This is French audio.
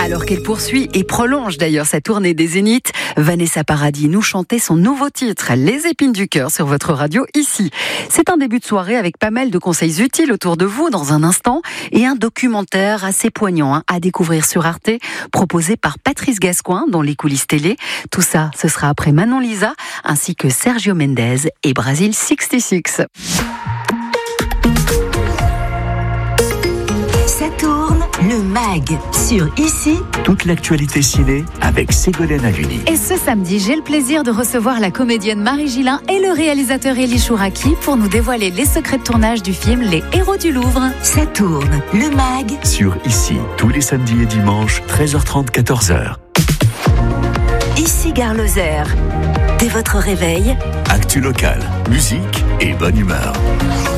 Alors qu'elle poursuit et prolonge d'ailleurs sa tournée des Zéniths, Vanessa Paradis nous chantait son nouveau titre, Les épines du cœur, sur votre radio ici. C'est un début de soirée avec pas mal de conseils utiles autour de vous dans un instant et un documentaire assez poignant à découvrir sur Arte, proposé par Patrice Gascoin dans les coulisses télé. Tout ça, ce sera après Manon Lisa, ainsi que Sergio Mendes et Brasil 66. Ça tourne, le MAG, sur Ici. Toute l'actualité ciné avec Ségolène Haluni. Et ce samedi, j'ai le plaisir de recevoir la comédienne Marie Gillin et le réalisateur Elie Chouraki pour nous dévoiler les secrets de tournage du film Les Héros du Louvre. Ça tourne, le MAG. Sur Ici, tous les samedis et dimanches, 13h30, 14h. Ici Gare Lozère. Dès votre réveil, Actu local, musique et bonne humeur.